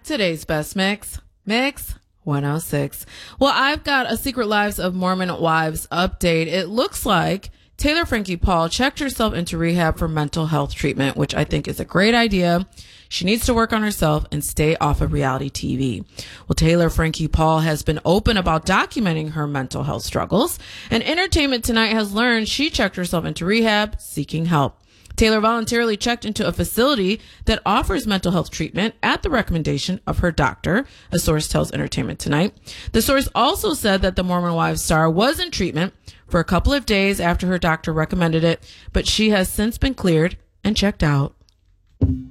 Today's best mix 106. Well, I've got a Secret Lives of Mormon Wives update. It looks like Taylor Frankie Paul checked herself into rehab for mental health treatment, which I think is a great idea. She needs to work on herself and stay off of reality TV. Well, Taylor Frankie Paul has been open about documenting her mental health struggles, and Entertainment Tonight has learned she checked herself into rehab seeking help. Taylor voluntarily checked into a facility that offers mental health treatment at the recommendation of her doctor, a source tells Entertainment Tonight. The source also said that the Mormon Wives star was in treatment for a couple of days after her doctor recommended it, but she has since been cleared and checked out.